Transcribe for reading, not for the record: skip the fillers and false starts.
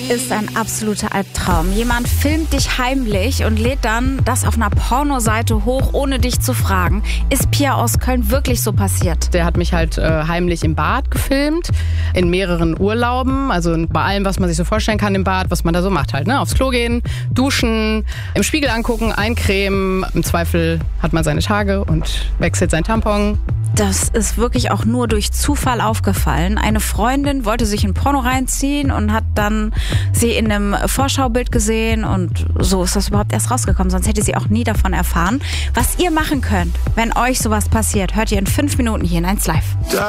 ist ein absoluter Albtraum. Jemand filmt dich heimlich und lädt dann das auf einer Pornoseite hoch, ohne dich zu fragen. Ist Pia aus Köln wirklich so passiert? Der hat mich halt heimlich im Bad gefilmt, in mehreren Urlauben, also bei allem, was man sich so vorstellen kann im Bad, was man da so macht halt, ne? Aufs Klo gehen, duschen, im Spiegel angucken, eincremen. Im Zweifel hat man seine Tage und wechselt sein Tampon. Das ist wirklich auch nur durch Zufall aufgefallen. Eine Freundin wollte sich ein Porno reinziehen und hat dann sie in einem Vorschaubild gesehen und so ist das überhaupt erst rausgekommen. Sonst hätte sie auch nie davon erfahren. Was ihr machen könnt, wenn euch sowas passiert, hört ihr in 5 Minuten hier in 1 Live.